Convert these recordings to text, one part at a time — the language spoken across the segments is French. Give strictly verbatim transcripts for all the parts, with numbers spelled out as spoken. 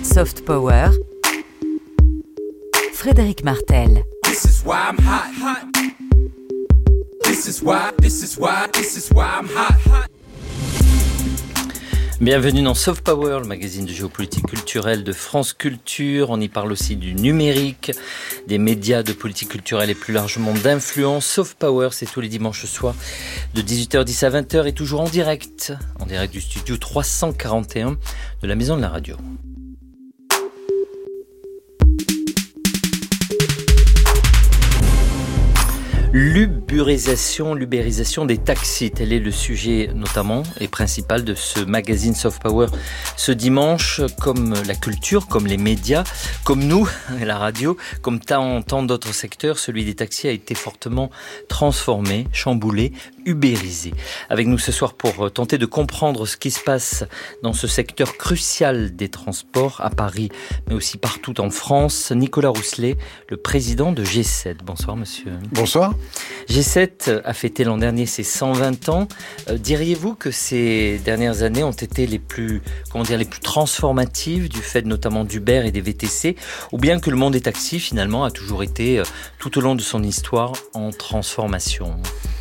Soft Power, Frédéric Martel. This is why I'm hot, hot. This is why, this is why, this is why I'm hot, hot. Bienvenue dans Soft Power, le magazine de géopolitique culturelle de France Culture. On y parle aussi du numérique, des médias, de politique culturelle et plus largement d'influence. Soft Power, c'est tous les dimanches soirs de dix-huit heures dix à vingt heures et toujours en direct, en direct du studio trois cent quarante et un de la Maison de la Radio. L'ubérisation, l'ubérisation des taxis, tel est le sujet notamment et principal de ce magazine Soft Power ce dimanche. Comme la culture, comme les médias, comme nous, la radio, comme tant, tant d'autres secteurs, celui des taxis a été fortement transformé, chamboulé, ubérisé. Avec nous ce soir pour tenter de comprendre ce qui se passe dans ce secteur crucial des transports à Paris, mais aussi partout en France, Nicolas Rousselet, le président de G sept. Bonsoir monsieur. Bonsoir. G sept a fêté l'an dernier ses cent vingt ans. Euh, diriez-vous que ces dernières années ont été les plus, comment dire, les plus transformatives du fait notamment d'Uber et des V T C, ou bien que le monde des taxis finalement a toujours été euh, tout au long de son histoire en transformation?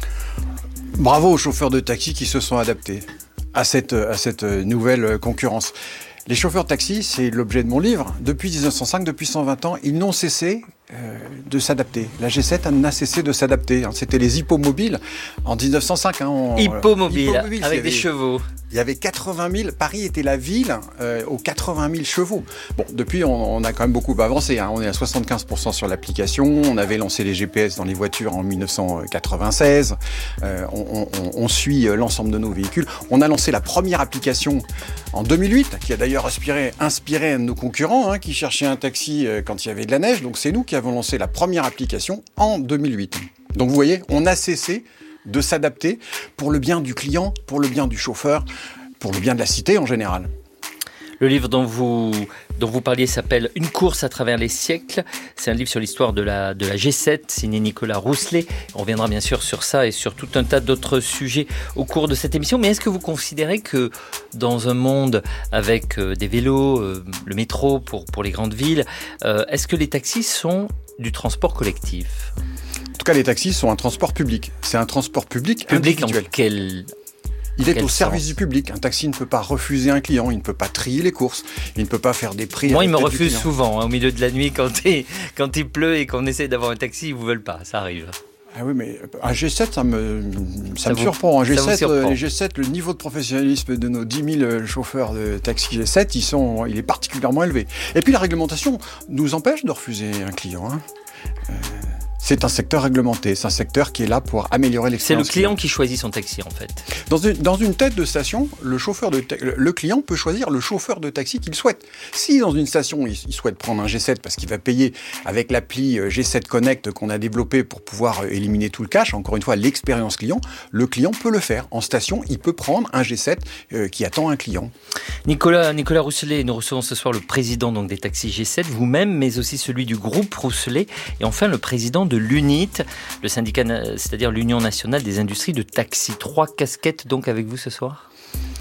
Bravo aux chauffeurs de taxi qui se sont adaptés à cette, à cette nouvelle concurrence. Les chauffeurs de taxi, c'est l'objet de mon livre. Depuis dix-neuf cent cinq, depuis cent vingt ans, ils n'ont cessé euh, de s'adapter. La G sept n'a cessé de s'adapter. C'était les hippomobiles en dix-neuf cent cinq. Hein, on, Hippomobile, euh, avec avait, des chevaux. Il y avait quatre-vingt mille. Paris était la ville euh, aux quatre-vingt mille chevaux. Bon, depuis, on, on a quand même beaucoup avancé. Hein. On est à soixante-quinze pour cent sur l'application. On avait lancé les G P S dans les voitures en dix-neuf cent quatre-vingt-seize. Euh, on, on, on suit l'ensemble de nos véhicules. On a lancé la première application en deux mille huit, qui a d'ailleurs inspiré, inspiré un de nos concurrents, hein, qui cherchait un taxi euh, quand il y avait de la neige. Donc c'est nous qui avons lancé la première application en deux mille huit. Donc vous voyez, on a cessé de s'adapter pour le bien du client, pour le bien du chauffeur, pour le bien de la cité en général. Le livre dont vous, dont vous parliez s'appelle « Une course à travers les siècles ». C'est un livre sur l'histoire de la, de la G sept, signé Nicolas Rousselet. On reviendra bien sûr sur ça et sur tout un tas d'autres sujets au cours de cette émission. Mais est-ce que vous considérez que dans un monde avec euh, des vélos, euh, le métro pour, pour les grandes villes, euh, est-ce que les taxis sont du transport collectif ? En tout cas, les taxis sont un transport public. C'est un transport public, public individuel. En quel... Il est Quel au service sens? du public. Un taxi ne peut pas refuser un client, il ne peut pas trier les courses, il ne peut pas faire des prix. Moi, ils me refusent souvent, hein, au milieu de la nuit, quand il, quand il pleut et qu'on essaie d'avoir un taxi, ils ne vous veulent pas, ça arrive. Ah oui, mais un G sept, ça me, ça ça me vous, surprend. Un G sept, surprend. Les G sept, le niveau de professionnalisme de nos dix mille chauffeurs de taxi G sept, ils sont, il est particulièrement élevé. Et puis la réglementation nous empêche de refuser un client. Hein. Euh... C'est un secteur réglementé, c'est un secteur qui est là pour améliorer l'expérience. C'est le client qui choisit son taxi en fait. Dans une, dans une tête de station, le, chauffeur de ta... le client peut choisir le chauffeur de taxi qu'il souhaite. Si dans une station, il, il souhaite prendre un G sept parce qu'il va payer avec l'appli G sept Connect qu'on a développé pour pouvoir éliminer tout le cash, encore une fois l'expérience client, le client peut le faire. En station, il peut prendre un G sept euh, qui attend un client. Nicolas, Nicolas Rousselet, nous recevons ce soir le président donc, des taxis G sept, vous-même, mais aussi celui du groupe Rousselet, et enfin le président de l'U N I T, le syndicat, c'est-à-dire l'Union nationale des industries de taxi. Trois casquettes donc avec vous ce soir ?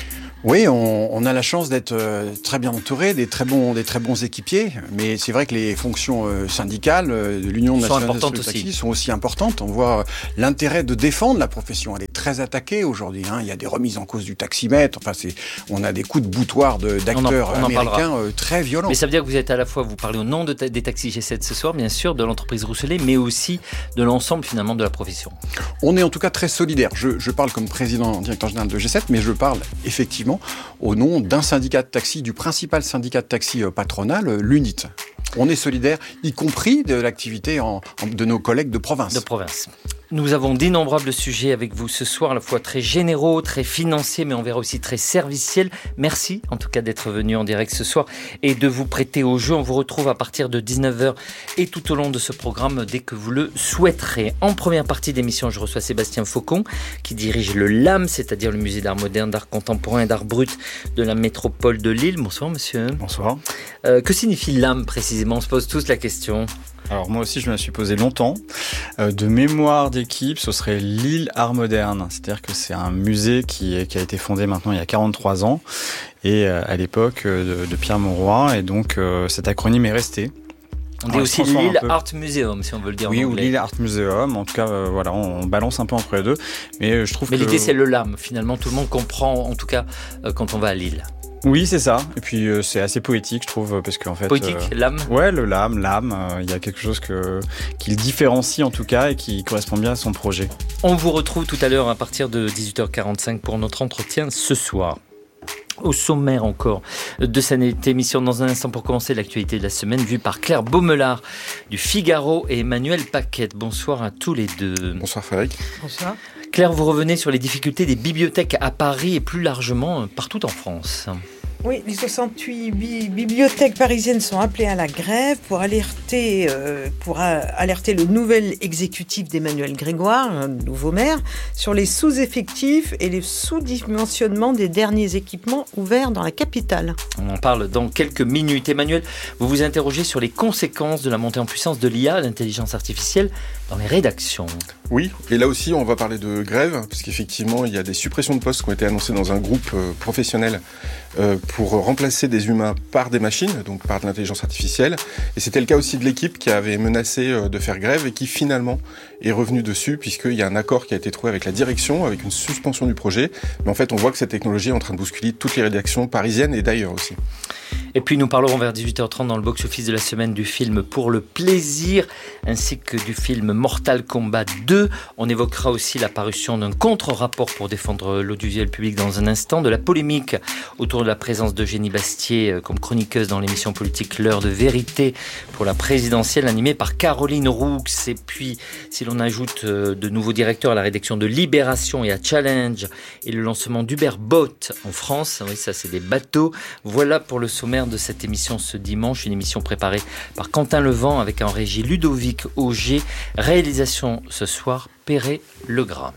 Oui, on, on a la chance d'être euh, très bien entouré, des très bons, des très bons équipiers. Mais c'est vrai que les fonctions euh, syndicales euh, de l'Union nationale des taxis sont aussi importantes. On voit euh, l'intérêt de défendre la profession. Elle est très attaquée aujourd'hui. Hein. Il y a des remises en cause du taximètre. Enfin, c'est, on a des coups de boutoir de, d'acteurs on en, on américains euh, très violents. Mais ça veut dire que vous êtes à la fois, vous parlez au nom de ta, des taxis G sept ce soir, bien sûr, de l'entreprise Rousselet, mais aussi de l'ensemble finalement de la profession. On est en tout cas très solidaires. Je, je parle comme président directeur général de G sept, mais je parle effectivement au nom d'un syndicat de taxi, du principal syndicat de taxi patronal, l'U N I T. On est solidaires, y compris de l'activité en, en, de nos collègues de province. De province. Nous avons d'innombrables sujets avec vous ce soir, à la fois très généraux, très financiers, mais on verra aussi très serviciels. Merci en tout cas d'être venu en direct ce soir et de vous prêter au jeu. On vous retrouve à partir de dix-neuf heures et tout au long de ce programme dès que vous le souhaiterez. En première partie d'émission, je reçois Sébastien Faucon qui dirige le L A M, c'est-à-dire le musée d'art moderne, d'art contemporain et d'art brut de la métropole de Lille. Bonsoir monsieur. Bonsoir. Euh, que signifie L A M précisément ? On se pose tous la question. Alors moi aussi je me la suis posé longtemps. Euh, de mémoire d'équipe, ce serait Lille Art Moderne. C'est-à-dire que c'est un musée qui, est, qui a été fondé maintenant il y a quarante-trois ans et euh, à l'époque euh, de, de Pierre Mauroy, et donc euh, cet acronyme est resté. On dit Alors, aussi Lille Art Museum, si on veut le dire oui, en anglais. Oui, ou Lille Art Museum. En tout cas, euh, voilà, on, on balance un peu entre les deux. Mais euh, je trouve Mais que... l'idée, c'est le LAM. Finalement, tout le monde comprend, en tout cas, euh, quand on va à Lille. Oui, c'est ça. Et puis, euh, c'est assez poétique, je trouve, parce qu'en fait... Poétique, euh, l'âme. Ouais, le l'âme, l'âme. Il euh, y a quelque chose que, qui le différencie, en tout cas, et qui correspond bien à son projet. On vous retrouve tout à l'heure à partir de dix-huit heures quarante-cinq pour notre entretien ce soir. Au sommaire encore de cette émission, dans un instant pour commencer l'actualité de la semaine, vue par Claire Baumelard du Figaro et Emmanuel Paquette. Bonsoir à tous les deux. Bonsoir Frédéric. Bonsoir. Claire, vous revenez sur les difficultés des bibliothèques à Paris et plus largement partout en France. Oui, les soixante-huit bi- bibliothèques parisiennes sont appelées à la grève pour alerter, euh, pour a- alerter le nouvel exécutif d'Emmanuel Grégoire, un nouveau maire, sur les sous-effectifs et les sous-dimensionnements des derniers équipements ouverts dans la capitale. On en parle dans quelques minutes. Emmanuel, vous vous interrogez sur les conséquences de la montée en puissance de l'I A, l'intelligence artificielle, dans les rédactions. Oui, et là aussi on va parler de grève, parce qu'effectivement il y a des suppressions de postes qui ont été annoncées dans un groupe euh, professionnel euh, pour remplacer des humains par des machines, donc par de l'intelligence artificielle. Et c'était le cas aussi de l'équipe qui avait menacé euh, de faire grève et qui finalement est revenue dessus, puisqu'il y a un accord qui a été trouvé avec la direction, avec une suspension du projet. Mais en fait on voit que cette technologie est en train de bousculer toutes les rédactions parisiennes et d'ailleurs aussi. Et puis nous parlerons vers dix-huit heures trente dans le box-office de la semaine du film Pour le plaisir, ainsi que du film Mortal Kombat deux. On évoquera aussi la parution d'un contre-rapport pour défendre l'audiovisuel public dans un instant, de la polémique autour de la présence d'Eugénie Bastier comme chroniqueuse dans l'émission politique L'heure de vérité pour la présidentielle animée par Caroline Roux. Et puis, si l'on ajoute de nouveaux directeurs à la rédaction de Libération et à Challenge et le lancement d'Uberbot en France, oui, ça c'est des bateaux. Voilà pour le sommaire de cette émission ce dimanche, une émission préparée par Quentin Levent avec en régie Ludovic Auger, réalisation ce soir Perret-Legras.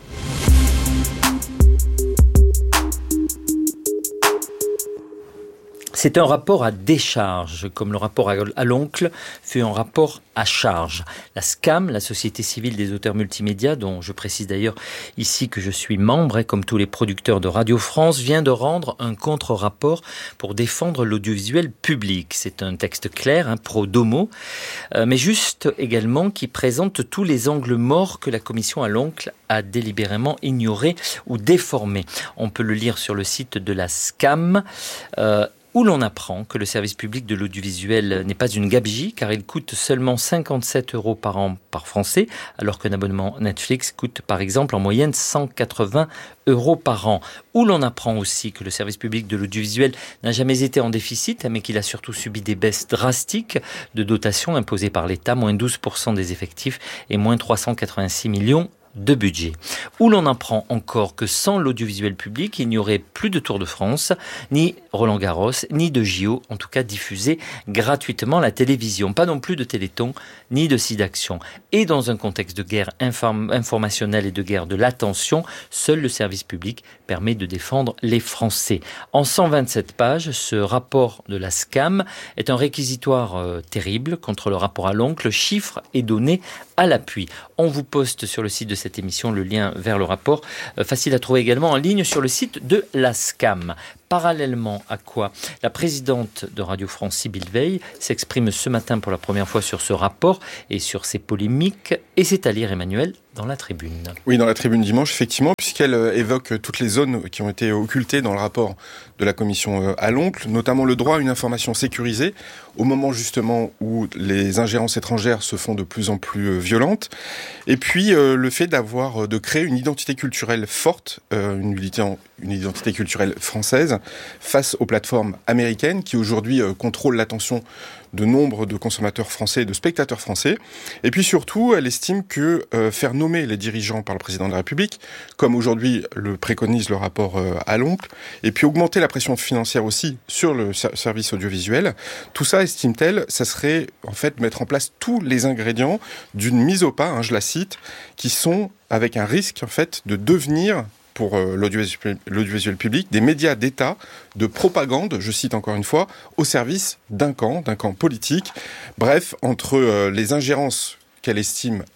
C'est un rapport à décharge, comme le rapport à l'oncle fut un rapport à charge. La SCAM, la Société civile des auteurs multimédia, dont je précise d'ailleurs ici que je suis membre, et comme tous les producteurs de Radio France, vient de rendre un contre-rapport pour défendre l'audiovisuel public. C'est un texte clair, hein, pro domo, euh, mais juste également qui présente tous les angles morts que la commission à l'oncle a délibérément ignorés ou déformés. On peut le lire sur le site de la SCAM, euh, où l'on apprend que le service public de l'audiovisuel n'est pas une gabegie, car il coûte seulement cinquante-sept euros par an par Français, alors qu'un abonnement Netflix coûte par exemple en moyenne cent quatre-vingts euros par an. Où l'on apprend aussi que le service public de l'audiovisuel n'a jamais été en déficit, mais qu'il a surtout subi des baisses drastiques de dotations imposées par l'État, moins douze pour cent des effectifs et moins trois cent quatre-vingt-six millions de budget. Où l'on apprend encore que sans l'audiovisuel public, il n'y aurait plus de Tour de France, ni Roland Garros, ni de J O, en tout cas diffusés gratuitement à la télévision. Pas non plus de Téléthon, ni de SIDAction. Et dans un contexte de guerre inform- informationnelle et de guerre de l'attention, seul le service public permet de défendre les Français. En cent vingt-sept pages, ce rapport de la SCAM est un réquisitoire euh, terrible contre le rapport à l'oncle, chiffres et données à l'appui. On vous poste sur le site de cette émission le lien vers le rapport, euh, facile à trouver également en ligne sur le site de la SCAM. Parallèlement à quoi la présidente de Radio France, Sybille Veil, s'exprime ce matin pour la première fois sur ce rapport et sur ses polémiques. Et c'est à lire, Emmanuel, dans la Tribune. Oui, dans la Tribune dimanche, effectivement, puisqu'elle évoque toutes les zones qui ont été occultées dans le rapport de la commission à l'oncle, notamment le droit à une information sécurisée, au moment justement où les ingérences étrangères se font de plus en plus violentes, et puis euh, le fait d'avoir, de créer une identité culturelle forte, euh, une, une identité culturelle française, face aux plateformes américaines qui aujourd'hui euh, contrôlent l'attention de nombre de consommateurs français et de spectateurs français. Et puis surtout, elle estime que euh, faire nommer les dirigeants par le président de la République, comme aujourd'hui le préconise le rapport euh, à l'oncle, et puis augmenter la pression financière aussi sur le ser- service audiovisuel, tout ça, estime-t-elle, ça serait en fait mettre en place tous les ingrédients d'une mise au pas, hein, je la cite, qui sont avec un risque en fait de devenir pour euh, l'audiovisuel, l'audiovisuel public, des médias d'État de propagande, je cite encore une fois, au service d'un camp, d'un camp politique. Bref, entre euh, les ingérences qu'elle estime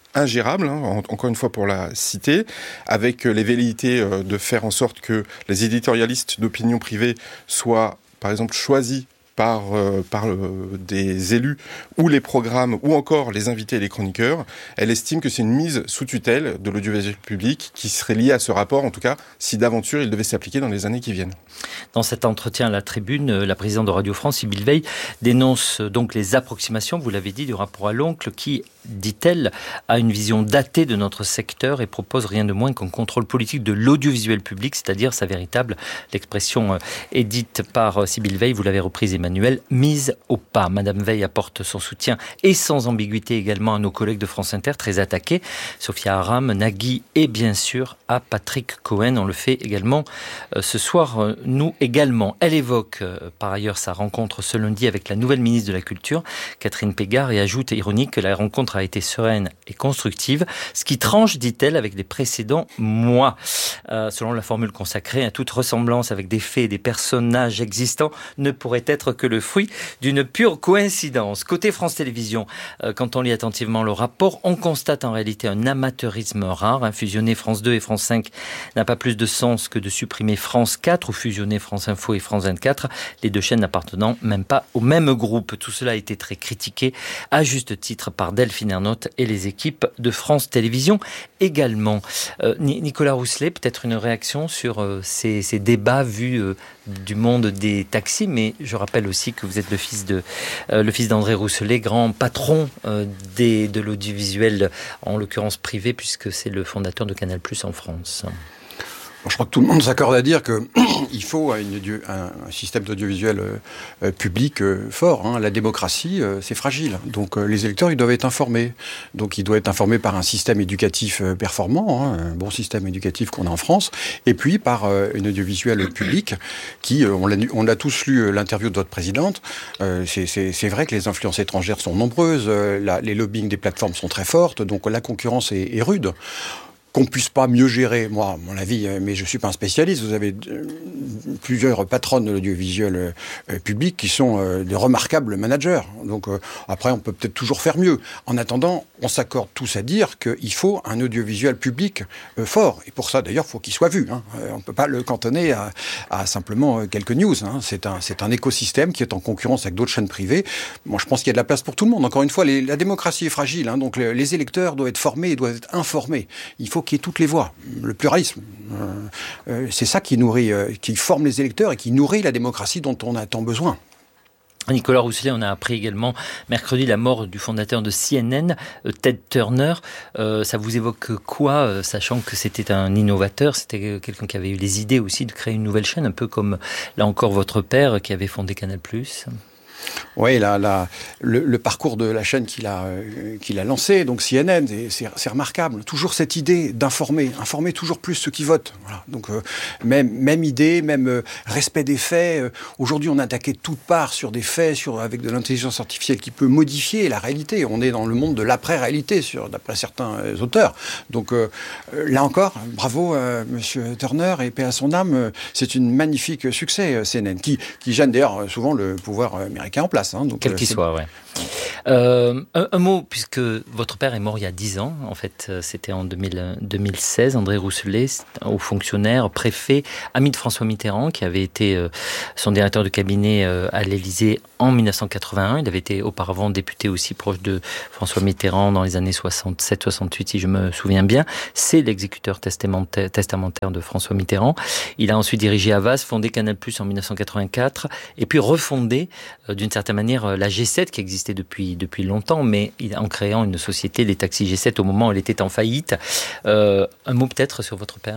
ingérable, hein, en, encore une fois pour la citer, avec les velléités euh, de faire en sorte que les éditorialistes d'opinion privée soient, par exemple, choisis par, euh, par euh, des élus ou les programmes ou encore les invités et les chroniqueurs. Elle estime que c'est une mise sous tutelle de l'audiovisuel public qui serait liée à ce rapport, en tout cas, si d'aventure il devait s'appliquer dans les années qui viennent. Dans cet entretien à la tribune, la présidente de Radio France, Sybille Veil, dénonce donc les approximations, vous l'avez dit, du rapport à l'oncle qui, dit-elle, a une vision datée de notre secteur et propose rien de moins qu'un contrôle politique de l'audiovisuel public, c'est-à-dire sa véritable, l'expression est dite par Sybille Veil, vous l'avez reprise Emmanuel, mise au pas. Madame Veil apporte son soutien et sans ambiguïté également à nos collègues de France Inter, très attaqués, Sophia Aram, Nagui et bien sûr à Patrick Cohen. On le fait également euh, ce soir, euh, nous également. Elle évoque euh, par ailleurs sa rencontre ce lundi avec la nouvelle ministre de la Culture, Catherine Pégard, et ajoute ironique que la rencontre a été sereine et constructive, ce qui tranche, dit-elle, avec les précédents mois. Euh, selon la formule consacrée, à toute ressemblance avec des faits et des personnages existants ne pourrait être que le fruit d'une pure coïncidence. Côté France Télévisions, euh, quand on lit attentivement le rapport, on constate en réalité un amateurisme rare. Hein. Fusionner France deux et France cinq n'a pas plus de sens que de supprimer France quatre ou fusionner France Info et France vingt-quatre, les deux chaînes n'appartenant même pas au même groupe. Tout cela a été très critiqué, à juste titre, par Delphine Ernotte et les équipes de France Télévisions également. Euh, Nicolas Rousselet, peut-être une réaction sur euh, ces, ces débats vus euh, du monde des taxis, mais je rappelle aussi que vous êtes le fils de euh, le fils d'André Rousselet, grand patron euh, des, de l'audiovisuel, en l'occurrence privé, puisque c'est le fondateur de Canal plus en France. Je crois que tout le monde s'accorde à dire qu'il faut une, un, un système d'audiovisuel euh, public euh, fort. Hein. La démocratie, euh, c'est fragile. Donc euh, les électeurs, ils doivent être informés. Donc ils doivent être informés par un système éducatif euh, performant, hein, un bon système éducatif qu'on a en France, et puis par euh, une audiovisuel public qui, euh, on, l'a, on a tous lu euh, l'interview de votre présidente, euh, c'est, c'est, c'est vrai que les influences étrangères sont nombreuses, euh, la, les lobbying des plateformes sont très fortes, donc la concurrence est, est rude. Qu'on puisse pas mieux gérer, moi, à mon avis, mais je suis pas un spécialiste. Vous avez euh, plusieurs patronnes de l'audiovisuel euh, public qui sont euh, des remarquables managers. Donc euh, après, on peut peut-être toujours faire mieux. En attendant, on s'accorde tous à dire qu'il faut un audiovisuel public euh, fort. Et pour ça, d'ailleurs, il faut qu'il soit vu. Hein. Euh, on peut pas le cantonner à, à simplement euh, quelques news. Hein. C'est un, c'est un écosystème qui est en concurrence avec d'autres chaînes privées. Moi, je pense qu'il y a de la place pour tout le monde. Encore une fois, les, la démocratie est fragile. Hein. Donc les, les électeurs doivent être formés et doivent être informés. Il faut qu'il y ait toutes les voix, le pluralisme. Euh, euh, c'est ça qui nourrit, euh, qui forme les électeurs et qui nourrit la démocratie dont on a tant besoin. Nicolas Rousselet, on a appris également mercredi la mort du fondateur de C N N, Ted Turner. Euh, ça vous évoque quoi, euh, sachant que c'était un innovateur, c'était quelqu'un qui avait eu les idées aussi de créer une nouvelle chaîne, un peu comme, là encore, votre père qui avait fondé Canal plus. Oui, la, la, le, le parcours de la chaîne qu'il a, euh, qu'il a lancé, donc C N N, c'est, c'est remarquable. Toujours cette idée d'informer, informer toujours plus ceux qui votent. Voilà. Donc euh, même, même idée, même euh, respect des faits. Euh, aujourd'hui, on a attaqué de toutes parts sur des faits, sur, avec de l'intelligence artificielle qui peut modifier la réalité. On est dans le monde de l'après-réalité, sur, d'après certains euh, auteurs. Donc euh, là encore, bravo euh, Monsieur Turner et paix à son âme. Euh, c'est une magnifique succès, euh, C N N, qui, qui gêne d'ailleurs souvent le pouvoir américain en place. Hein, donc, Quel qu'il soit, ouais. Euh, un, un mot, puisque votre père est mort il y a dix ans, en fait, c'était en deux mille, deux mille seize, André Rousselet, haut fonctionnaire, préfet, ami de François Mitterrand, qui avait été euh, son directeur de cabinet euh, à l'Élysée en mille neuf cent quatre-vingt-un. Il avait été auparavant député aussi proche de François Mitterrand dans les années soixante-sept soixante-huit, si je me souviens bien. C'est l'exécuteur testamentaire, testamentaire de François Mitterrand. Il a ensuite dirigé Havas, fondé Canal plus en mille neuf cent quatre-vingt-quatre, et puis refondé euh, d'une certaine manière la G sept, qui existait depuis, depuis longtemps, mais en créant une société, les taxis G sept, au moment où elle était en faillite. Euh, un mot peut-être sur votre père ?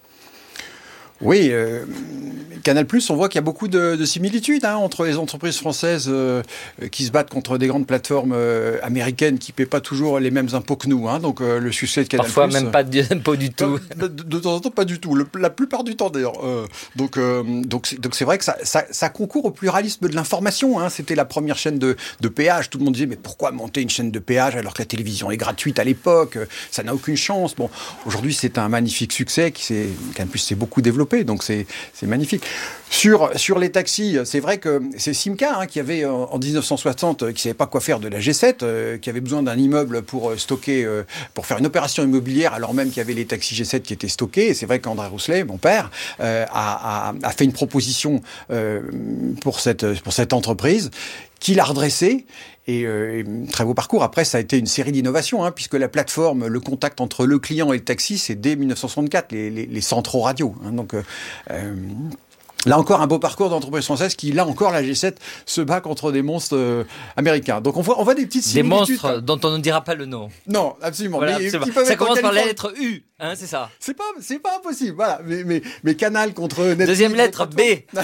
Oui, euh, Canal plus, on voit qu'il y a beaucoup de, de similitudes hein, entre les entreprises françaises euh, qui se battent contre des grandes plateformes euh, américaines qui ne paient pas toujours les mêmes impôts que nous. Hein, donc euh, le succès de Canal plus... Parfois même pas d'impôts du tout. De, de, de temps en temps, pas du tout. Le, la plupart du temps, d'ailleurs. Euh, donc, euh, donc, c'est, donc c'est vrai que ça, ça, ça concourt au pluralisme de l'information. Hein. C'était la première chaîne de, de péage. Tout le monde disait, mais pourquoi monter une chaîne de péage alors que la télévision est gratuite à l'époque ? Ça n'a aucune chance. Bon, aujourd'hui, c'est un magnifique succès. Qui s'est, Canal plus s'est beaucoup développé. développé, donc c'est, c'est magnifique. Sur, sur les taxis, c'est vrai que c'est Simca hein, qui avait en dix-neuf cent soixante, qui ne savait pas quoi faire de la G sept, euh, qui avait besoin d'un immeuble pour stocker, euh, pour faire une opération immobilière, alors même qu'il y avait les taxis G sept qui étaient stockés. Et c'est vrai qu'André Rousselet, mon père, euh, a, a, a fait une proposition euh, pour, cette, pour cette entreprise, qu'il a redressée. Et, euh, et très beau parcours. Après, ça a été une série d'innovations, hein, puisque la plateforme, le contact entre le client et le taxi, c'est dès dix-neuf cent soixante-quatre, les, les, les centraux radio. Hein, donc, euh, euh, là encore, un beau parcours d'entreprise française qui, là encore, la G sept se bat contre des monstres euh, américains. Donc on voit, on voit des petites similitudes. Des monstres dont on ne dira pas le nom. Non, absolument. Voilà, mais, absolument. Qui peuvent ça être commence par la Californie. lettre U, hein, c'est ça. C'est pas, c'est pas impossible. Voilà. Mais, mais, mais Canal contre Netflix. Deuxième lettre B.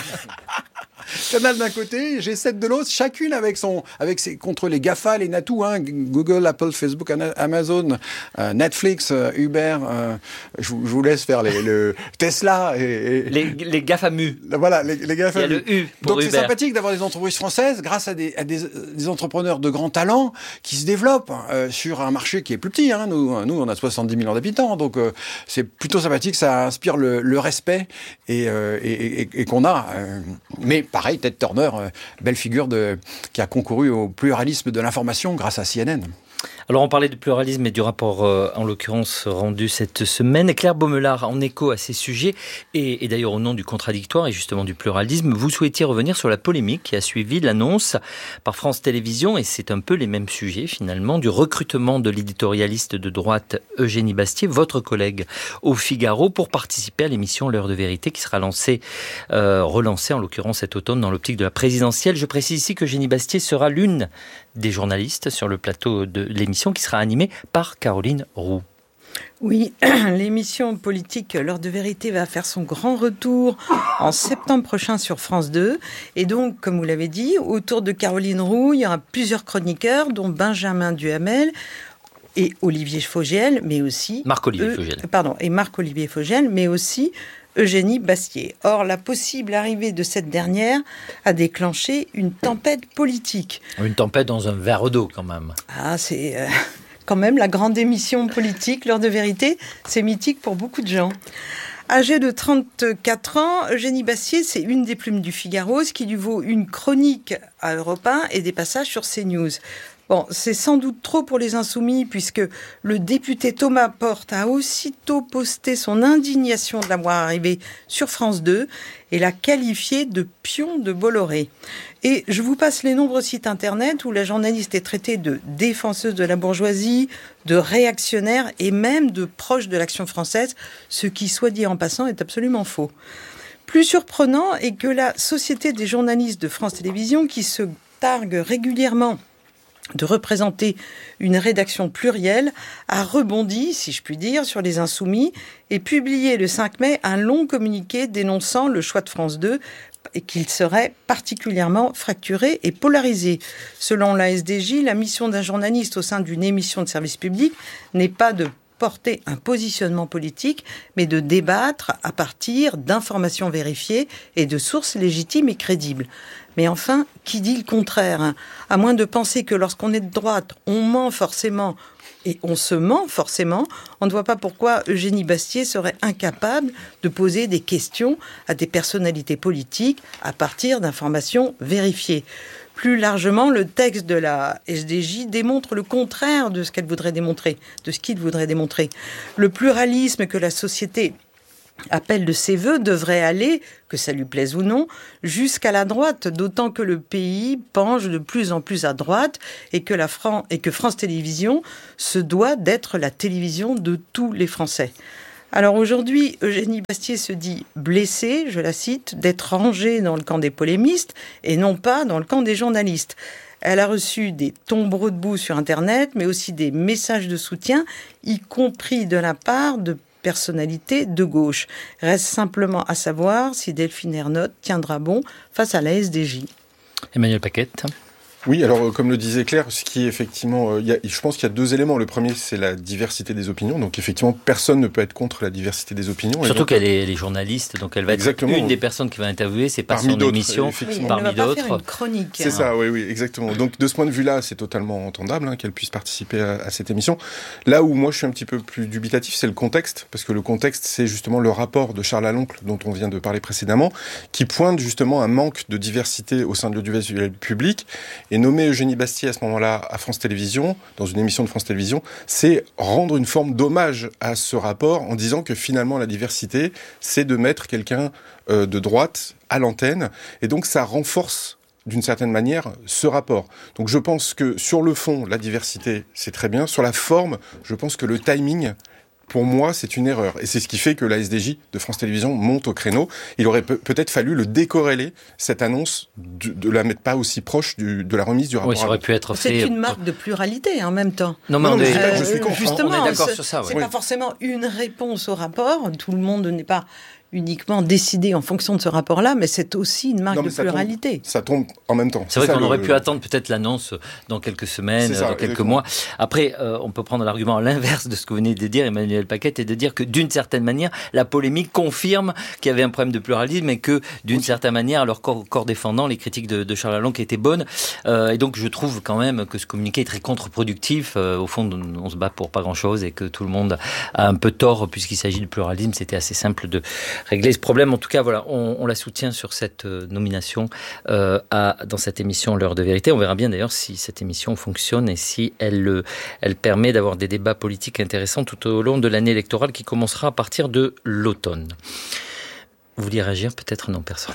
Canal d'un côté, G sept de l'autre, chacune avec son, avec ses, contre les GAFA, les Natou, hein, Google, Apple, Facebook, Amazon, euh, Netflix, euh, Uber, euh, je, vous, je vous laisse faire les, le Tesla et, et les, les GAFAMU. Voilà, les, les GAFAMU. Il y a le U pour Donc Uber. c'est sympathique d'avoir des entreprises françaises grâce à des, à des, des entrepreneurs de grand talent qui se développent euh, sur un marché qui est plus petit. Hein. Nous, nous, on a soixante-dix millions d'habitants, donc euh, c'est plutôt sympathique, ça inspire le, le respect et, euh, et, et, et qu'on a. Euh, mais pareil, Ted Turner, euh, belle figure de, qui a concouru au pluralisme de l'information grâce à C N N. Alors on parlait du pluralisme et du rapport euh, en l'occurrence rendu cette semaine. Claire Baumelard, en écho à ces sujets et, et d'ailleurs au nom du contradictoire et justement du pluralisme, vous souhaitiez revenir sur la polémique qui a suivi l'annonce par France Télévisions, et c'est un peu les mêmes sujets finalement, du recrutement de l'éditorialiste de droite Eugénie Bastier, votre collègue au Figaro, pour participer à l'émission L'heure de vérité qui sera lancée, euh, relancée en l'occurrence cet automne dans l'optique de la présidentielle. Je précise ici que Eugénie Bastier sera l'une des journalistes sur le plateau de l'émission qui sera animée par Caroline Roux. Oui, l'émission politique L'heure de vérité va faire son grand retour en septembre prochain sur France deux. Et donc, comme vous l'avez dit, autour de Caroline Roux, il y aura plusieurs chroniqueurs, dont Benjamin Duhamel et Olivier Fogel, mais aussi... Marc-Olivier euh, Fogel. Pardon, et Marc-Olivier Fogel, mais aussi Eugénie Bastier. Or, la possible arrivée de cette dernière a déclenché une tempête politique. Une tempête dans un verre d'eau, quand même. Ah, c'est euh, quand même la grande émission politique, L'heure de vérité. C'est mythique pour beaucoup de gens. Âgée de trente-quatre ans, Eugénie Bastier, c'est une des plumes du Figaro, ce qui lui vaut une chronique à Europe un et des passages sur CNews. Bon, c'est sans doute trop pour les Insoumis, puisque le député Thomas Porte a aussitôt posté son indignation de la voir arriver sur France deux et l'a qualifié de pion de Bolloré. Et je vous passe les nombreux sites internet où la journaliste est traitée de défenseuse de la bourgeoisie, de réactionnaire et même de proche de l'Action française, ce qui, soit dit en passant, est absolument faux. Plus surprenant est que la Société des journalistes de France Télévisions, qui se targue régulièrement de représenter une rédaction plurielle, a rebondi, si je puis dire, sur les Insoumis et publié le cinq mai un long communiqué dénonçant le choix de France deux et qu'il serait particulièrement fracturé et polarisé. Selon la S D J, la mission d'un journaliste au sein d'une émission de service public n'est pas de porter un positionnement politique, mais de débattre à partir d'informations vérifiées et de sources légitimes et crédibles. Mais enfin, qui dit le contraire ? À moins de penser que lorsqu'on est de droite, on ment forcément et on se ment forcément, on ne voit pas pourquoi Eugénie Bastier serait incapable de poser des questions à des personnalités politiques à partir d'informations vérifiées. Plus largement, le texte de la S D J démontre le contraire de ce qu'elle voudrait démontrer, de ce qu'il voudrait démontrer. Le pluralisme que la société appelle de ses voeux devrait aller, que ça lui plaise ou non, jusqu'à la droite, d'autant que le pays penche de plus en plus à droite et que, la Fran- et que France Télévisions se doit d'être la télévision de tous les Français. Alors aujourd'hui, Eugénie Bastier se dit blessée, je la cite, d'être rangée dans le camp des polémistes et non pas dans le camp des journalistes. Elle a reçu des tombereaux de boue sur Internet, mais aussi des messages de soutien, y compris de la part de personnalités de gauche. Reste simplement à savoir si Delphine Ernotte tiendra bon face à la S D J. Emmanuel Paquette. Oui, alors comme le disait Claire, ce qui est effectivement, euh, y a, je pense qu'il y a deux éléments. Le premier, c'est la diversité des opinions. Donc effectivement, personne ne peut être contre la diversité des opinions. Surtout donc, qu'elle est, elle est journaliste, donc elle va exactement. être une des personnes qui va interviewer. C'est pas Parmi son d'autres, émission, effectivement. Oui, parmi elle ne va d'autres. pas faire une chronique. C'est hein. ça, oui, oui, exactement. Donc de ce point de vue-là, c'est totalement entendable hein, qu'elle puisse participer à, à cette émission. Là où moi je suis un petit peu plus dubitatif, c'est le contexte, parce que le contexte, c'est justement le rapport de Charles Aloncle dont on vient de parler précédemment, qui pointe justement un manque de diversité au sein de l'audiovisuel public. Et nommer Eugénie Bastier à ce moment-là à France Télévisions, dans une émission de France Télévisions, c'est rendre une forme d'hommage à ce rapport en disant que finalement la diversité, c'est de mettre quelqu'un euh, de droite à l'antenne. Et donc ça renforce d'une certaine manière ce rapport. Donc je pense que sur le fond, la diversité, c'est très bien. Sur la forme, je pense que le timing, pour moi, c'est une erreur. Et c'est ce qui fait que la S D J de France Télévisions monte au créneau. Il aurait pe- peut-être fallu le décorréler, cette annonce, de, de la mettre pas aussi proche du, de la remise du rapport. Oui, ça aurait pu être C'est fait. une marque de pluralité en même temps. Non, mais Non, on mais est, je dis pas que je euh, suis contre, hein. Justement, on est d'accord c'est- sur ça. Ouais. C'est Oui. pas forcément une réponse au rapport. Tout le monde n'est pas uniquement décidé en fonction de ce rapport-là, mais c'est aussi une marque Non, de mais ça tombe- pluralité. Ça tombe en même temps. C'est vrai ça, qu'on le- aurait pu attendre peut-être l'annonce dans quelques semaines, C'est ça, dans quelques exactement. mois. Après, euh, on peut prendre l'argument à l'inverse de ce que vous venez de dire, Emmanuel Paquette, et de dire que d'une certaine manière, la polémique confirme qu'il y avait un problème de pluralisme et que d'une certaine manière, alors corps, corps défendant, les critiques de, de Charles Aloncle étaient bonnes. Euh, et donc, je trouve quand même que ce communiqué est très contre-productif. Euh, au fond, on se bat pour pas grand-chose et que tout le monde a un peu tort puisqu'il s'agit de pluralisme. C'était assez simple de régler ce problème. En tout cas, voilà, on, on la soutient sur cette euh, nomination euh, à, dans cette émission L'heure de vérité. On verra bien d'ailleurs si cette émission fonctionne et si elle, euh, elle permet d'avoir des débats politiques intéressants tout au long de l'année électorale qui commencera à partir de l'automne. Vous vouliez réagir? Peut-être non, personne.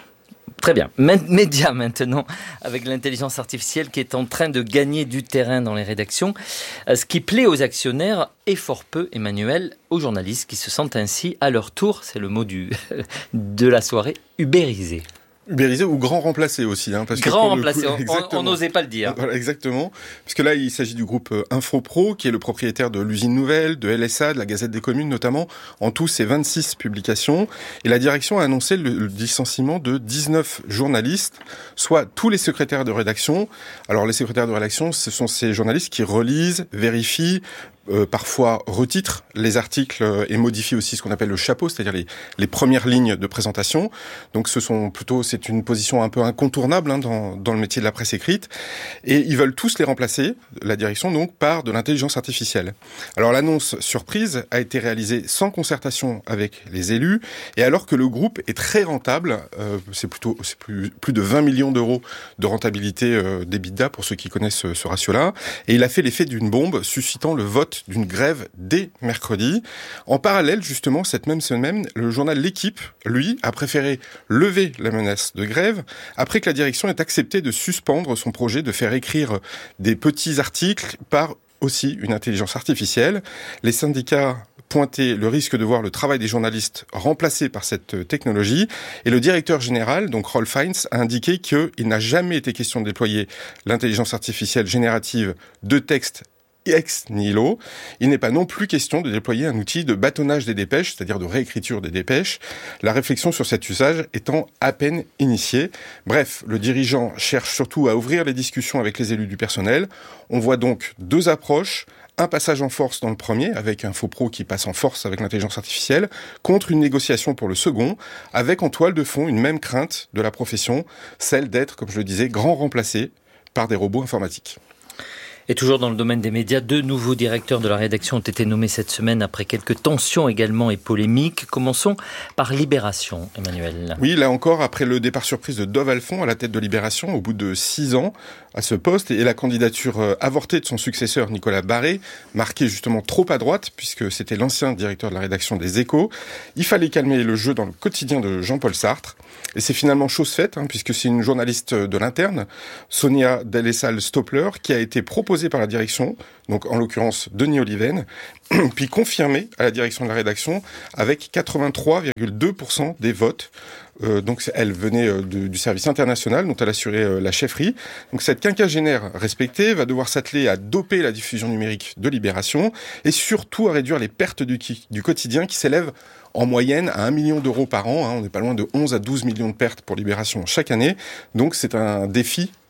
Très bien. Média maintenant, avec l'intelligence artificielle qui est en train de gagner du terrain dans les rédactions. Ce qui plaît aux actionnaires et fort peu, Emmanuel, aux journalistes qui se sentent ainsi à leur tour, c'est le mot du, de la soirée, ubérisés. Ubérisé ou grand remplacé aussi. Hein, parce que Grand pour le remplacé, coup, on- on n'osait pas le dire. Voilà, exactement. Parce que là, il s'agit du groupe euh, Infopro, qui est le propriétaire de l'Usine Nouvelle, de L S A, de la Gazette des Communes notamment. En tout, c'est vingt-six publications. Et la direction a annoncé le, le licenciement de dix-neuf journalistes, soit tous les secrétaires de rédaction. Alors, les secrétaires de rédaction, ce sont ces journalistes qui relisent, vérifient, Euh, parfois retitrent les articles euh, et modifient aussi ce qu'on appelle le chapeau, c'est-à-dire les, les premières lignes de présentation. Donc ce sont plutôt, c'est une position un peu incontournable hein, dans, dans le métier de la presse écrite. Et ils veulent tous les remplacer, la direction donc, par de l'intelligence artificielle. Alors l'annonce surprise a été réalisée sans concertation avec les élus et alors que le groupe est très rentable, euh, c'est plutôt c'est plus, plus de vingt millions d'euros de rentabilité euh, d'EBITDA pour ceux qui connaissent ce, ce ratio-là. Et il a fait l'effet d'une bombe, suscitant le vote d'une grève dès mercredi. En parallèle, justement, cette même semaine, le journal L'Équipe, lui, a préféré lever la menace de grève après que la direction ait accepté de suspendre son projet de faire écrire des petits articles par aussi une intelligence artificielle. Les syndicats pointaient le risque de voir le travail des journalistes remplacé par cette technologie. Et le directeur général, donc Rolf Heinz, a indiqué qu'il n'a jamais été question de déployer l'intelligence artificielle générative de texte ex nihilo. Il n'est pas non plus question de déployer un outil de bâtonnage des dépêches, c'est-à-dire de réécriture des dépêches, la réflexion sur cet usage étant à peine initiée. Bref, le dirigeant cherche surtout à ouvrir les discussions avec les élus du personnel. On voit donc deux approches, un passage en force dans le premier, avec Infopro qui passe en force avec l'intelligence artificielle, contre une négociation pour le second, avec en toile de fond une même crainte de la profession, celle d'être, comme je le disais, grand remplacé par des robots informatiques. Et toujours dans le domaine des médias, deux nouveaux directeurs de la rédaction ont été nommés cette semaine après quelques tensions également et polémiques. Commençons par Libération, Emmanuel. Oui, là encore, après le départ surprise de Dov Alphon à la tête de Libération, au bout de six ans à ce poste, et la candidature avortée de son successeur Nicolas Barré, marqué justement trop à droite, puisque c'était l'ancien directeur de la rédaction des Échos, il fallait calmer le jeu dans le quotidien de Jean-Paul Sartre. Et c'est finalement chose faite, hein, puisque c'est une journaliste de l'interne, Sonia Delessal-Stopler, qui a été proposée par la direction, donc en l'occurrence Denis Oliven, puis confirmée à la direction de la rédaction avec quatre-vingt-trois virgule deux pour cent des votes. Euh, donc elle venait euh, de, du service international dont elle assurait euh, la chefferie. Donc cette quinquagénaire respectée va devoir s'atteler à doper la diffusion numérique de Libération et surtout à réduire les pertes du, du quotidien qui s'élèvent en moyenne à un million d'euros par an. Hein. On n'est pas loin de onze à douze millions de pertes pour Libération chaque année. Donc c'est un défi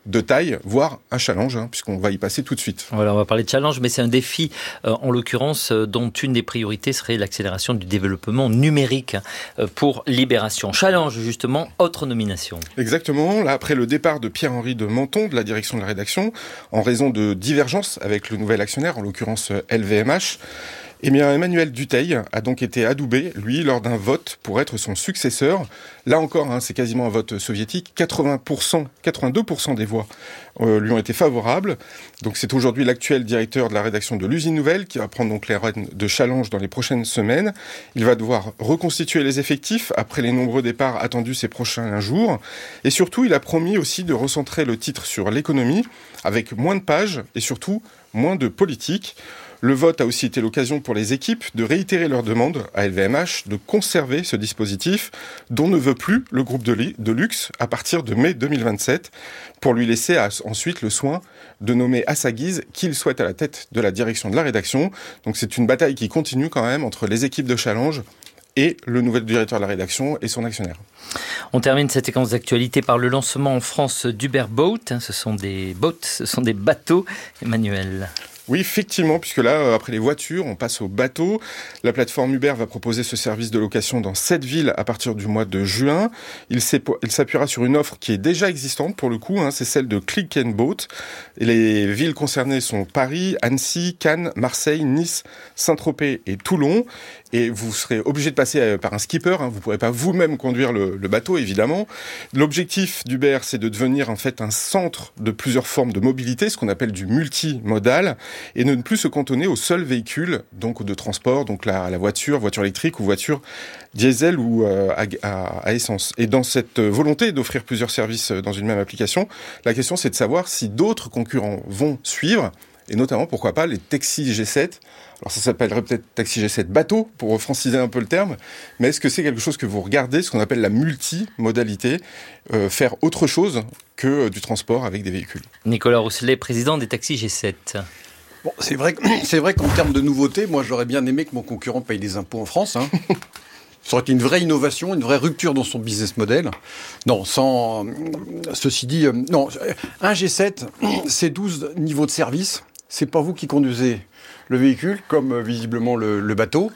de taille, voire un challenge, hein, puisqu'on va y passer tout de suite. Voilà, on va parler de challenge, mais c'est un défi, euh, en l'occurrence, euh, dont une des priorités serait l'accélération du développement numérique euh, pour Libération. Challenge, justement, autre nomination. Exactement. Là, après le départ de Pierre-Henri de Menton de la direction de la rédaction, en raison de divergences avec le nouvel actionnaire, en l'occurrence L V M H, eh bien, Emmanuel Dutheil a donc été adoubé, lui, lors d'un vote pour être son successeur. Là encore, hein, c'est quasiment un vote soviétique. quatre-vingts pour cent, quatre-vingt-deux pour cent des voix euh, lui ont été favorables. Donc c'est aujourd'hui l'actuel directeur de la rédaction de l'Usine Nouvelle qui va prendre donc les rênes de Challenge dans les prochaines semaines. Il va devoir reconstituer les effectifs après les nombreux départs attendus ces prochains jours. Et surtout, il a promis aussi de recentrer le titre sur l'économie avec moins de pages et surtout moins de politique. Le vote a aussi été l'occasion pour les équipes de réitérer leur demande à L V M H de conserver ce dispositif dont ne veut plus le groupe de, li- de luxe à partir de mai deux mille vingt-sept pour lui laisser à, ensuite le soin de nommer à sa guise qui il souhaite à la tête de la direction de la rédaction. Donc c'est une bataille qui continue quand même entre les équipes de Challenge et le nouvel directeur de la rédaction et son actionnaire. On termine cette séquence d'actualité par le lancement en France d'Uber Boat. Ce sont des boats, ce sont des bateaux. Emmanuel. Oui, effectivement, puisque là, après les voitures, on passe aux bateaux. La plateforme Uber va proposer ce service de location dans sept villes à partir du mois de juin. Il s'appuiera sur une offre qui est déjà existante pour le coup, hein, c'est celle de Click and Boat. Et les villes concernées sont Paris, Annecy, Cannes, Marseille, Nice, Saint-Tropez et Toulon. Et vous serez obligé de passer par un skipper, hein, vous ne pourrez pas vous-même conduire le, le bateau, évidemment. L'objectif d'Uber, c'est de devenir en fait un centre de plusieurs formes de mobilité, ce qu'on appelle du multimodal, et de ne plus se cantonner au seul véhicule donc de transport, donc la, la voiture, voiture électrique ou voiture diesel ou euh, à, à, à essence. Et dans cette volonté d'offrir plusieurs services dans une même application, la question c'est de savoir si d'autres concurrents vont suivre, et notamment, pourquoi pas, les taxis G sept. Alors ça s'appellerait peut-être taxi G sept bateau, pour franciser un peu le terme, mais est-ce que c'est quelque chose que vous regardez, ce qu'on appelle la multimodalité, euh, faire autre chose que du transport avec des véhicules? Nicolas Rousselet, président des taxis G sept. Bon, c'est vrai, c'est vrai qu'en termes de nouveautés, moi j'aurais bien aimé que mon concurrent paye des impôts en France. Hein. Ça aurait été une vraie innovation, une vraie rupture dans son business model. Non, sans... Ceci dit, euh, non, un G sept, c'est douze niveaux de service. C'est pas vous qui conduisez le véhicule, comme euh, visiblement le, le bateau.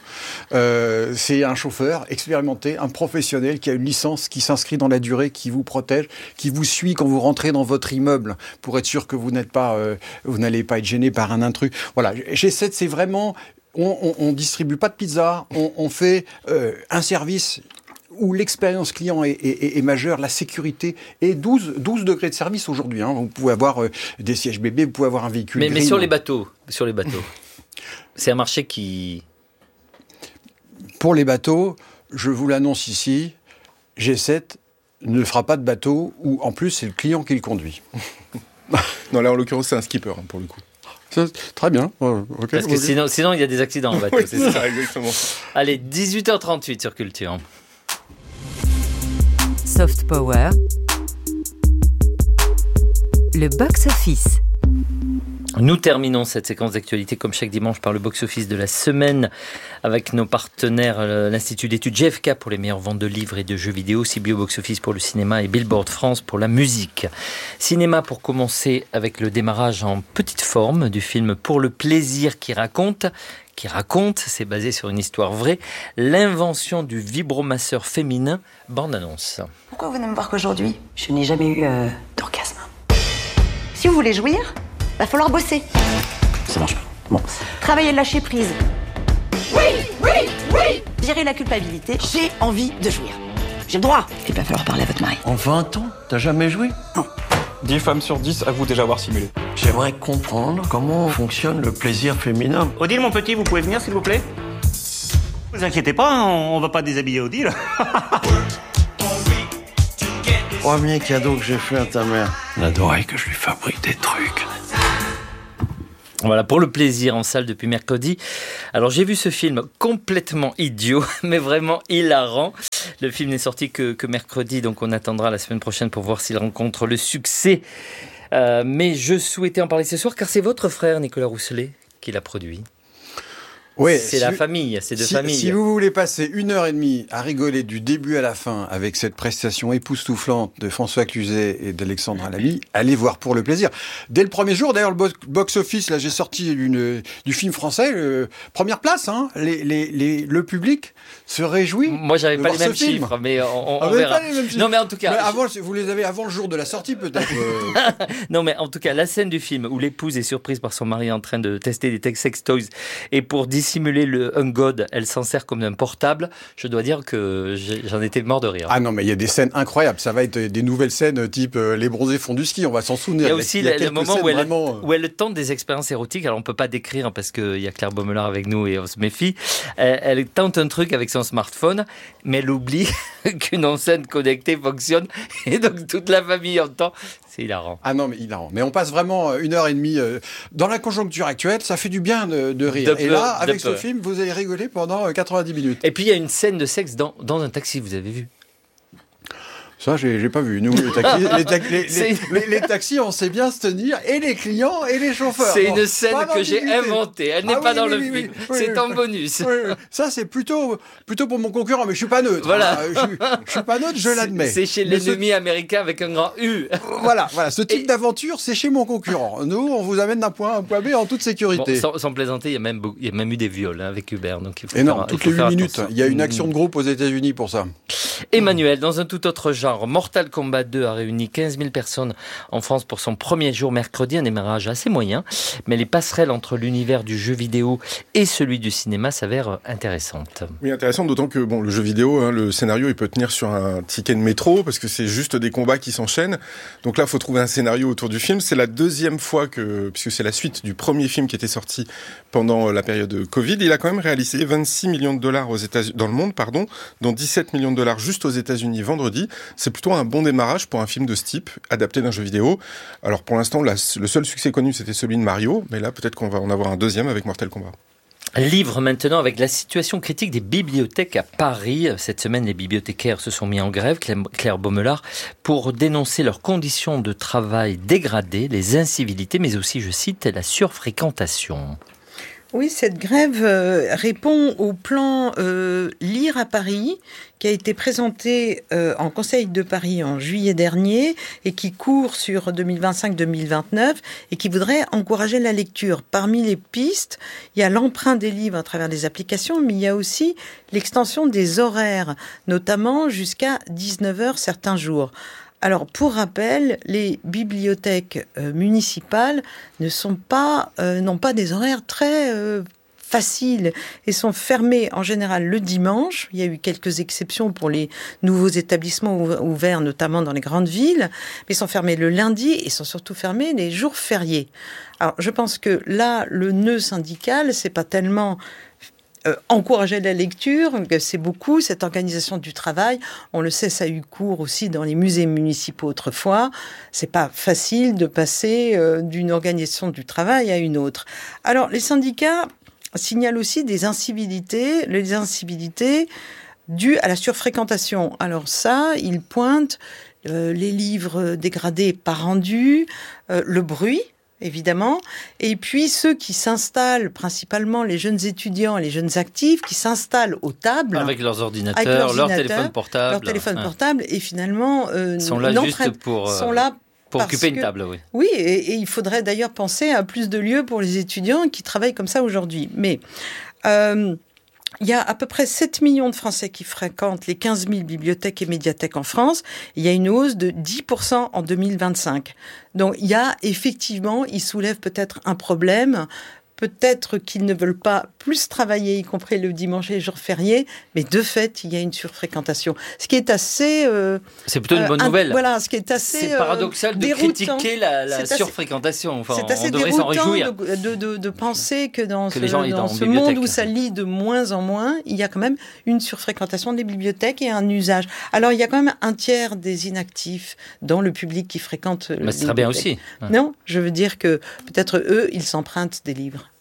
Euh, c'est un chauffeur expérimenté, un professionnel qui a une licence, qui s'inscrit dans la durée, qui vous protège, qui vous suit quand vous rentrez dans votre immeuble pour être sûr que vous n'êtes pas, euh, vous n'allez pas être gêné par un intrus. Voilà, G sept, c'est vraiment... On, on, on distribue pas de pizza, on, on fait euh, un service où l'expérience client est, est, est majeure, la sécurité est douze, douze degrés de service aujourd'hui. Hein. Vous pouvez avoir euh, des sièges bébés, vous pouvez avoir un véhicule. Mais, green. mais sur les bateaux, sur les bateaux, c'est un marché qui... Pour les bateaux, je vous l'annonce ici, G sept ne fera pas de bateau où en plus c'est le client qui le conduit. Non, là en l'occurrence c'est un skipper hein, pour le coup. Ça, très bien. Euh, okay, Parce que okay. sinon, sinon il y a des accidents en bateau. Oui, c'est c'est ça. ça, exactement. Allez, dix-huit heures trente-huit sur Culture. Soft Power, le box-office. Nous terminons cette séquence d'actualité comme chaque dimanche par le box-office de la semaine avec nos partenaires, euh, l'Institut d'études G F K pour les meilleures ventes de livres et de jeux vidéo, Cibio Box-office pour le cinéma et Billboard France pour la musique. Cinéma pour commencer avec le démarrage en petite forme du film Pour le plaisir qui raconte, qui raconte, c'est basé sur une histoire vraie, l'invention du vibromasseur féminin, bande-annonce. Pourquoi vous ne me voir qu'aujourd'hui? Je n'ai jamais eu euh, d'orgasme. Si vous voulez jouir, va falloir bosser. Ça marche pas. Bon. Travailler le lâcher prise. Oui, oui, oui. Gérer la culpabilité. J'ai envie de jouir. J'ai le droit. Il va falloir parler à votre mari. En vingt ans, t'as jamais joué? Non. dix femmes sur dix avouent déjà avoir simulé. J'aimerais comprendre comment fonctionne le plaisir féminin. Odile, mon petit, vous pouvez venir, s'il vous plaît? Vous inquiétez pas, on va pas déshabiller Odile. Premier cadeau que j'ai fait à ta mère. Elle adorait que je lui fabrique des trucs. Voilà, pour le plaisir en salle depuis mercredi. Alors j'ai vu ce film complètement idiot, mais vraiment hilarant. Le film n'est sorti que, que mercredi, donc on attendra la semaine prochaine pour voir s'il rencontre le succès. Euh, mais je souhaitais en parler ce soir, car c'est votre frère, Nicolas Rousselet, qui l'a produit. Ouais, c'est si la vous- famille, c'est de si, famille. Si vous voulez passer une heure et demie à rigoler du début à la fin avec cette prestation époustouflante de François Cluzet et d'Alexandre Lamy, allez voir pour le plaisir. Dès le premier jour, d'ailleurs, le bo- box-office, là, j'ai sorti une, du film français, euh, première place, hein, les, les, les, le public se réjouit. Moi, j'avais de pas voir les mêmes ce film. chiffres, mais on, on Ah, vous avez verra. pas les mêmes chiffres. Non, mais en tout cas, Mais je- avant, vous les avez avant le jour de la sortie, peut-être. euh. non, mais en tout cas, la scène du film où l'épouse est surprise par son mari en train de tester des sex toys et pour dissimuler le un god, elle s'en sert comme un portable. Je dois dire que j'ai- j'en étais mort de rire. Ah non, mais il y a des scènes incroyables. Ça va être des nouvelles scènes type euh, les bronzés font du ski. On va s'en souvenir. Il y a aussi le, le quelques moment scènes où elle, vraiment, euh, où elle tente des expériences érotiques. Alors, on peut pas décrire parce qu'il y a Claire Baumelaar avec nous et on se méfie. Elle, elle tente un truc avec son smartphone, mais elle oublie qu'une enceinte connectée fonctionne et donc toute la famille entend. C'est hilarant. Ah non, mais hilarant. Mais on passe vraiment une heure et demie euh, dans la conjoncture actuelle. Ça fait du bien de, de rire. De et peur, là, de avec ce peur. film, vous allez rigoler pendant euh, quatre-vingt-dix minutes. Et puis, il y a une scène de sexe dans, dans un taxi, vous avez vu? Ça, j'ai, j'ai pas vu. Nous, les taxis, les, ta- les- C'est- les- les- les taxis, on sait bien se tenir, et les clients et les chauffeurs. C'est Bon, une scène pas que j'ai d'ambiguïté. inventée. Elle n'est Ah pas oui, dans oui, le oui, film. oui, oui, C'est oui. en bonus. Oui, oui. Ça, c'est plutôt, plutôt pour mon concurrent, mais je suis pas neutre. Voilà. hein. Je, suis- je suis pas neutre, je l'admets. C'est chez Mais ce- l'ennemi américain avec un grand U. Voilà, voilà. Ce type Et- d'aventure, c'est chez mon concurrent. Nous, on vous amène d'un point A à un point B en toute Bon, sécurité. sans, sans plaisanter, il y, a même, beau- il y a même eu des viols hein, avec Hubert. Donc il faut Et non, faire- toutes il faut les faire huit minutes. attention. Il y a une action de groupe aux États-Unis pour ça. Emmanuel, dans un tout autre genre, Mortal Kombat deux a réuni quinze mille personnes en France pour son premier jour mercredi, un démarrage assez moyen, mais les passerelles entre l'univers du jeu vidéo et celui du cinéma s'avèrent intéressantes. Oui, intéressant, d'autant que bon, le jeu vidéo, hein, le scénario, il peut tenir sur un ticket de métro, parce que c'est juste des combats qui s'enchaînent. Donc là, il faut trouver un scénario autour du film. C'est la deuxième fois que, puisque c'est la suite du premier film qui était sorti pendant la période Covid, il a quand même réalisé vingt-six millions de dollars aux États-Unis, dans le monde, pardon, dont dix-sept millions de dollars juste aux États-Unis vendredi. C'est plutôt un bon démarrage pour un film de ce type, adapté d'un jeu vidéo. Alors pour l'instant, la- le seul succès connu, c'était celui de Mario, mais là, peut-être qu'on va en avoir un deuxième avec Mortal Kombat. Livre maintenant avec la situation critique des bibliothèques à Paris. Cette semaine, les bibliothécaires se sont mis en grève, Claire Baumelaar, pour dénoncer leurs conditions de travail dégradées, les incivilités, mais aussi, je cite, la surfréquentation. Oui, cette grève euh, répond au plan euh, Lire à Paris, qui a été présenté euh, en Conseil de Paris en juillet dernier et qui court sur deux mille vingt-cinq deux mille vingt-neuf et qui voudrait encourager la lecture. Parmi les pistes, il y a l'emprunt des livres à travers des applications, mais il y a aussi l'extension des horaires, notamment jusqu'à dix-neuf heures certains jours. Alors, pour rappel, les bibliothèques euh, municipales ne sont pas, euh, n'ont pas des horaires très euh, faciles et sont fermées en général le dimanche. Il y a eu quelques exceptions pour les nouveaux établissements ouv- ouverts, notamment dans les grandes villes, mais sont fermées le lundi et sont surtout fermées les jours fériés. Alors, je pense que là, le nœud syndical, c'est pas tellement Euh, encourager la lecture, c'est beaucoup, cette organisation du travail. On le sait, ça a eu cours aussi dans les musées municipaux autrefois. C'est pas facile de passer euh, d'une organisation du travail à une autre. Alors, les syndicats signalent aussi des incivilités, les incivilités dues à la surfréquentation. Alors ça, ils pointent euh, les livres dégradés pas rendus, euh, le bruit, évidemment, et puis ceux qui s'installent, principalement les jeunes étudiants et les jeunes actifs, qui s'installent aux tables. Avec leurs ordinateurs, avec leurs leur ordinateurs, téléphone portable. Leur téléphone hein. portable, et finalement... Euh, sont là juste n'entraînent- pour, euh, sont là pour parce occuper une que- table, oui. Oui, et, et il faudrait d'ailleurs penser à plus de lieux pour les étudiants qui travaillent comme ça aujourd'hui. Mais... Euh, il y a à peu près sept millions de Français qui fréquentent les quinze mille bibliothèques et médiathèques en France. Il y a une hausse de dix pour cent en deux mille vingt-cinq. Donc il y a effectivement, ils soulèvent peut-être un problème. Peut-être qu'ils ne veulent pas plus travailler, y compris le dimanche et les jours fériés, mais de fait, il y a une surfréquentation. Ce qui est assez... Euh, c'est plutôt une bonne euh, nouvelle. Voilà, ce qui est assez C'est paradoxal euh, de déroutant. critiquer la, la C'est assez- surfréquentation. Enfin, c'est assez on devrait s'en déroutant réjouir. de, de, de, de penser que dans Que ce, les gens aillent dans en ce bibliothèque. monde où ça lit de moins en moins, il y a quand même une surfréquentation des bibliothèques et un usage. Alors, il y a quand même un tiers des inactifs dans le public qui fréquente Mais les c'est très bien bibliothèques. aussi. Non, je veux dire que peut-être eux, ils s'empruntent des livres.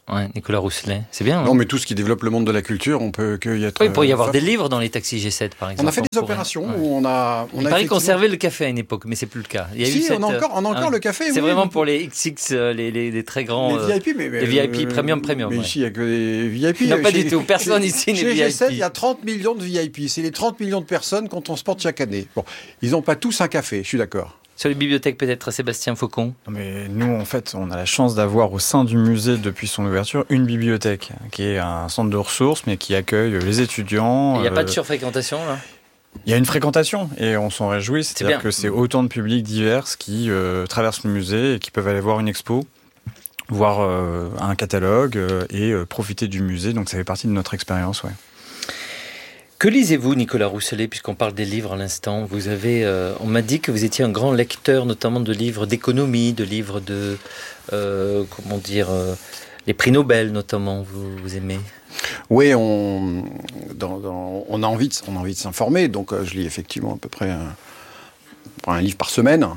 Ouais, Nicolas Rousselet, c'est bien. Non, hein mais tout ce qui développe le monde de la culture, on peut que y être. Oui, il pourrait y avoir euh, des livres dans les taxis G sept, par exemple. On a fait des pourrait- opérations ouais. où on a. On Il a paraît qu'on effectivement- servait le café à une époque, mais c'est plus le cas. Il y a Si, eu cette, on a encore, on a encore hein, le café. C'est oui, vraiment oui. pour les X X, euh, les, les, les très grands. Les V I P, mais, mais les V I P, euh, premium, premium. Mais ouais. ici, il n'y a que des V I P. Non, pas Chez- du tout. Personne chez- ici n'est Chez V I P. G sept, il y a trente millions de V I P. C'est les trente millions de personnes qu'on transporte chaque année. Bon, ils n'ont pas tous un café, je suis d'accord. Sur les bibliothèques, peut-être, Sébastien Faucon. Non, mais nous, en fait, on a la chance d'avoir au sein du musée, depuis son ouverture, une bibliothèque, qui est un centre de ressources, mais qui accueille les étudiants. Il n'y a euh, pas de surfréquentation, là Il y a une fréquentation, et on s'en réjouit. C'est-à-dire bien. que c'est autant de publics divers qui euh, traversent le musée et qui peuvent aller voir une expo, voir euh, un catalogue euh, et euh, profiter du musée. Donc ça fait partie de notre expérience, ouais. Que lisez-vous, Nicolas Rousselet, puisqu'on parle des livres à l'instant? Vous avez, euh, on m'a dit que vous étiez un grand lecteur, notamment de livres d'économie, de livres de, euh, comment dire, euh, les prix Nobel, notamment. Vous, vous aimez? Oui, on, dans, dans, on a envie de, on a envie de s'informer, donc euh, je lis effectivement à peu près un, un livre par semaine.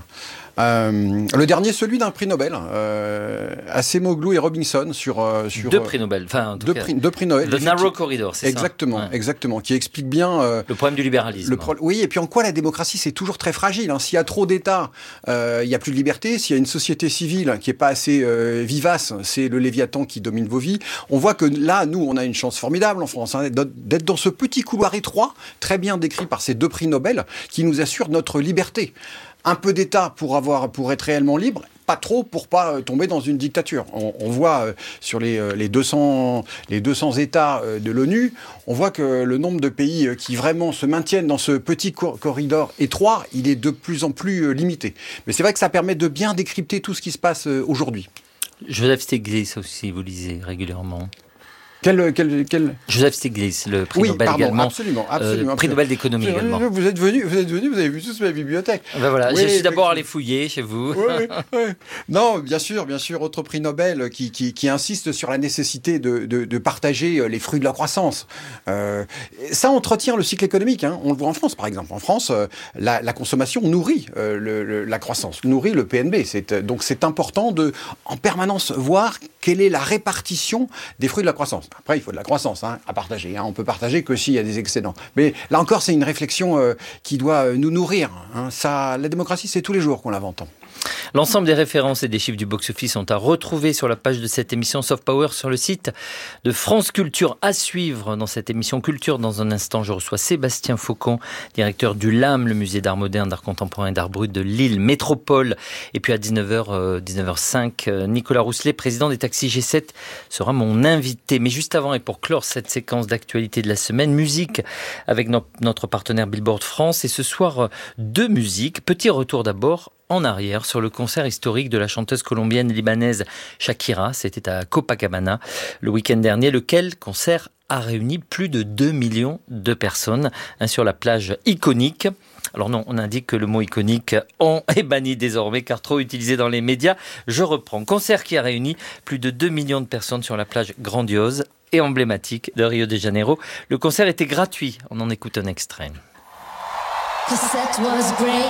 Euh, le dernier, celui d'un prix Nobel, euh, Acemoglu et Robinson sur, euh, sur deux prix Nobel, enfin en tout deux cas, prix, deux prix Nobel. Le Narrow Corridor, c'est exactement, ça. Ouais. Exactement, qui explique bien euh, le problème du libéralisme. Le pro- oui, et puis en quoi la démocratie c'est toujours très fragile. Hein. S'il y a trop d'États, euh, il y a plus de liberté. S'il y a une société civile qui est pas assez euh, vivace, c'est le Léviathan qui domine vos vies. On voit que là, nous, on a une chance formidable en France hein, d'être dans ce petit couloir étroit, très bien décrit par ces deux prix Nobel, qui nous assurent notre liberté. Un peu d'État pour avoir, pour être réellement libre, pas trop pour pas euh, tomber dans une dictature. On, on voit euh, sur les, euh, les, deux cents, les deux cents États euh, de l'ONU, on voit que le nombre de pays euh, qui vraiment se maintiennent dans ce petit cor- corridor étroit, il est de plus en plus euh, limité. Mais c'est vrai que ça permet de bien décrypter tout ce qui se passe euh, aujourd'hui. Joseph Stiglitz aussi, vous lisez régulièrement. Quel, quel, quel... Joseph Stiglitz, le prix oui, Nobel pardon, également. Absolument, absolument, euh, absolument. prix Nobel d'économie vous, également. Vous êtes venu, vous êtes venu, vous avez vu tous ma bibliothèque. Ben voilà, oui, je suis d'abord allé fouiller chez vous. Oui, oui, oui. Non, bien sûr, bien sûr, autre prix Nobel qui, qui, qui insiste sur la nécessité de, de, de partager les fruits de la croissance. Euh, ça entretient le cycle économique. Hein. On le voit en France, par exemple. En France, euh, la, la consommation nourrit euh, le, le, la croissance, nourrit le P N B. C'est, euh, donc c'est important de, en permanence, voir quelle est la répartition des fruits de la croissance. Après, il faut de la croissance hein, à partager. Hein. On peut partager que s'il y a des excédents. Mais là encore, c'est une réflexion euh, qui doit nous nourrir. Hein. Ça, la démocratie, c'est tous les jours qu'on l'invente. L'ensemble des références et des chiffres du box-office sont à retrouver sur la page de cette émission Soft Power sur le site de France Culture. À suivre dans cette émission Culture. Dans un instant, je reçois Sébastien Faucon, directeur du L A M, le musée d'art moderne, d'art contemporain et d'art brut de Lille Métropole. Et puis à dix-neuf heures, dix-neuf heures cinq, Nicolas Rousselet, président des taxis G sept, sera mon invité. Mais juste avant et pour clore cette séquence d'actualité de la semaine, musique avec no- notre partenaire Billboard France. Et ce soir, deux musiques. Petit retour d'abord en arrière sur le concert historique de la chanteuse colombienne libanaise Shakira. C'était à Copacabana le week-end dernier, lequel concert a réuni plus de deux millions de personnes hein, sur la plage iconique. Alors non, on indique que le mot iconique on est banni désormais car trop utilisé dans les médias. Je reprends. Concert qui a réuni plus de deux millions de personnes sur la plage grandiose et emblématique de Rio de Janeiro. Le concert était gratuit. On en écoute un extrait. The set was great.